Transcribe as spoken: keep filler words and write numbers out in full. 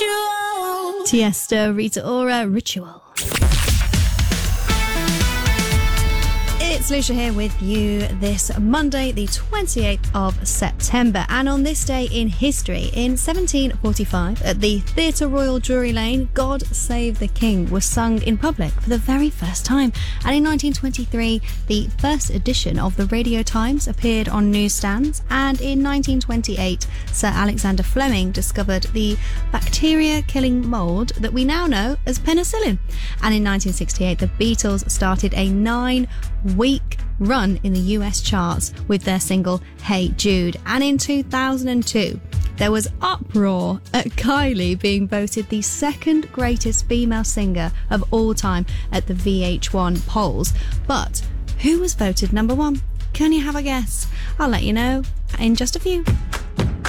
Ritual. Tiesto, Rita Ora, Ritual. It's Lucia here with you this Monday, the twenty-eighth of September. And on this day in history, in seventeen forty-five, at the Theatre Royal Drury Lane, God Save the King was sung in public for the very first time. And in nineteen twenty-three, the first edition of the Radio Times appeared on newsstands. And in nineteen twenty-eight, Sir Alexander Fleming discovered the bacteria-killing mould that we now know as penicillin. And in nineteen sixty-eight, the Beatles started a nine-week run in the U S charts with their single Hey Jude. And in two thousand two, there was uproar at Kylie being voted the second greatest female singer of all time at the V H one polls. But who was voted number one? Can you have a guess? I'll let you know in just a few.